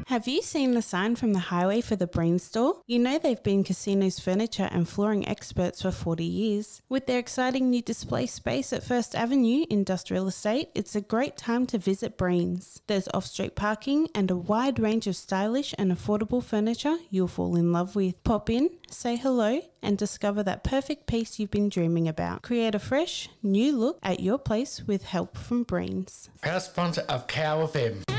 Have you seen the sign from the highway for the Breen store? You know they've been Casino's furniture and flooring experts for 40 years. With their exciting new display space at First Avenue Industrial Estate, it's a great time to visit Breen's. There's off-street parking and a wide range of stylish and affordable furniture you'll fall in love with. Pop in, say hello, and discover that perfect piece you've been dreaming about. Create a fresh, new look at your place with help from Breen's. Proud sponsor of Cow FM.